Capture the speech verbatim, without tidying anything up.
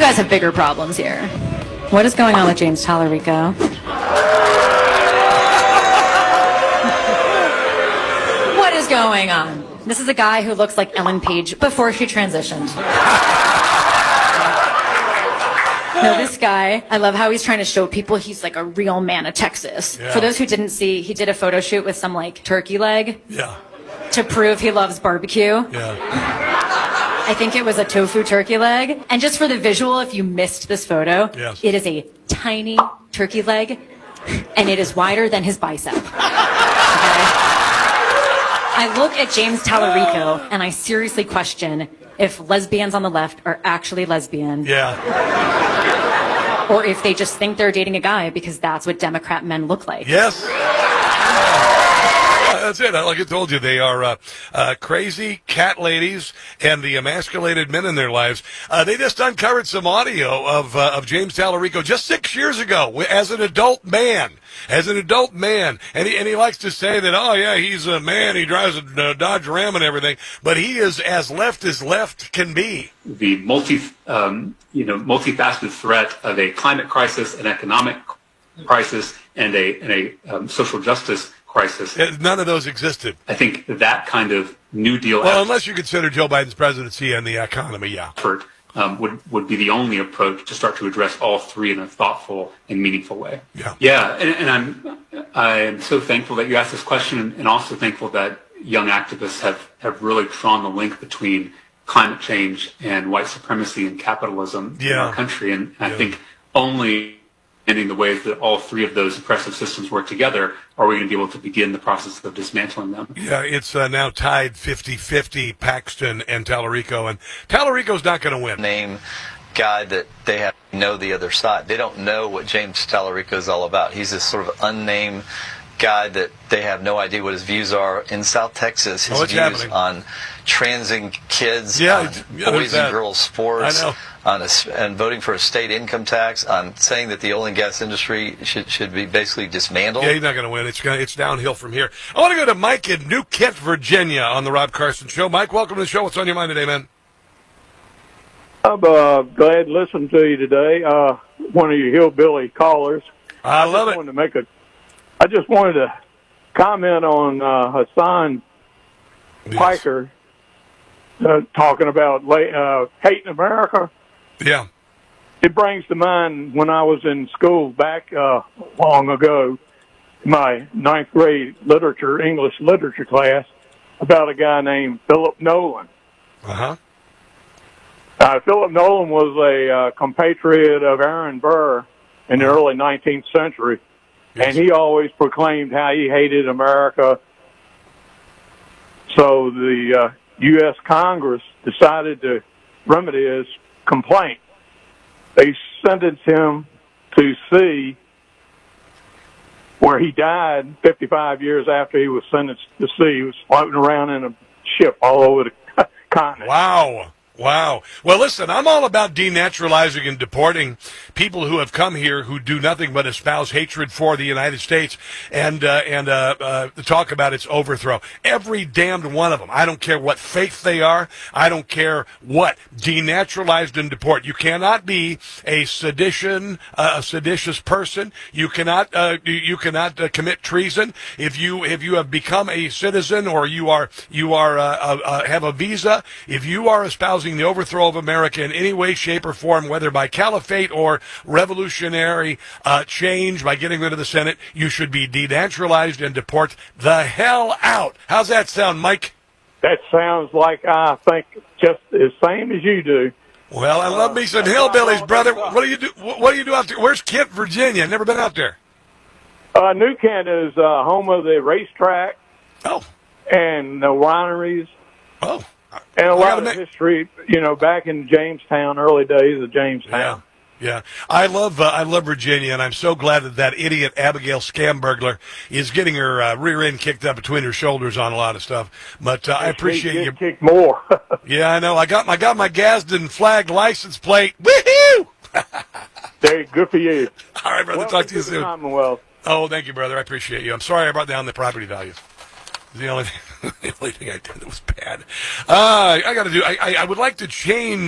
guys have bigger problems here. What is going on with James Tallarico? What is going on? This is a guy who looks like Ellen Page before she transitioned. No, this guy, I love how he's trying to show people he's like a real man of Texas. Yeah. For those who didn't see, he did a photo shoot with some like turkey leg. Yeah. To prove he loves barbecue. Yeah. I think it was a tofu turkey leg. And just for the visual, if you missed this photo, yes. It is a tiny turkey leg, and it is wider than his bicep. Okay? I look at James Tallarico, and I seriously question if lesbians on the left are actually lesbian. Yeah. Or if they just think they're dating a guy because that's what Democrat men look like. Yes. That's it. Like I told you, they are uh, uh, crazy cat ladies and the emasculated men in their lives. Uh, they just uncovered some audio of uh, of James Tallarico just six years ago as an adult man. As an adult man. And he, and he likes to say that, oh, yeah, he's a man. He drives a uh, Dodge Ram and everything. But he is as left as left can be. The multi, um, you know, multifaceted threat of a climate crisis, an economic crisis, and a, and a um, social justice crisis. None of those existed. I think that kind of New Deal well, effort, unless you consider Joe Biden's presidency and the economy, yeah. effort um, would, would be the only approach to start to address all three in a thoughtful and meaningful way. Yeah. Yeah, and, and I'm I'm so thankful that you asked this question, and also thankful that young activists have, have really drawn the link between climate change and white supremacy and capitalism yeah. in our country. And yeah. I think only in the ways that all three of those oppressive systems work together are we going to be able to begin the process of dismantling them. Yeah, it's uh, now tied fifty-fifty, Paxton and Tallarico, and Tallarico's not going to win. Name guy that they have to know the other side. They don't know what James Tallarico is all about. He's this sort of unnamed guy that they have no idea what his views are in South Texas. His oh, it's views happening. on transing kids, yeah, on yeah, boys and girls sports, I know. on a, and voting for a state income tax, on saying that the oil and gas industry should should be basically dismantled. Yeah, he's not going to win. It's gonna, it's downhill from here. I want to go to Mike in New Kent, Virginia, on the Rob Carson Show. Mike, welcome to the show. What's on your mind today, man? I'm uh, glad to listen to you today. Uh, one of your hillbilly callers. I love I just it. Wanted to make a, I just wanted to comment on uh, Hassan Yes. Piker uh, talking about uh, hating America. Yeah. It brings to mind when I was in school back uh, long ago, my ninth grade literature, English literature class, about a guy named Philip Nolan. Uh-huh. Uh, Philip Nolan was a uh, compatriot of Aaron Burr in the early nineteenth century, Yes. and he always proclaimed how he hated America. So the uh, U S Congress decided to remedy his complaint. They sentenced him to sea, where he died fifty-five years after he was sentenced to sea. He was floating around in a ship all over the continent. Wow. Wow. Well, listen, I'm all about denaturalizing and deporting people who have come here who do nothing but espouse hatred for the United States and uh, and uh, uh, talk about its overthrow. Every damned one of them. I don't care what faith they are. I don't care what. Denaturalized and deport. You cannot be a sedition, uh, a seditious person. You cannot uh, you cannot uh, commit treason if you if you have become a citizen or you are you are uh, uh, uh, have a visa. If you are espousing the overthrow of America in any way, shape, or form, whether by caliphate or revolutionary uh, change, by getting rid of the Senate, you should be denaturalized and deport the hell out. How's that sound, Mike? That sounds like I think just as same as you do. Well, I love me some hillbillies, brother. What do you do? What do you do out there? Where's Kent, Virginia? Never been out there. Uh, New Kent is uh, home of the racetrack Oh, and the wineries. oh. And a I lot gotta of make- history, you know, back in Jamestown, early days of Jamestown. Yeah, yeah. I love uh, I love Virginia, and I'm so glad that that idiot Abigail Scambergler is getting her uh, rear end kicked up between her shoulders on a lot of stuff. But uh, I appreciate She you. get kicked more. Yeah, I know. I got my got my Gadsden flag license plate. Woohoo! Very good for you. All right, brother. Welcome Talk to you the soon. Commonwealth. Oh, thank you, brother. I appreciate you. I'm sorry I brought down the property values. The only thing, the only thing I did that was bad. Uh, I got to do. I, I I would like to change.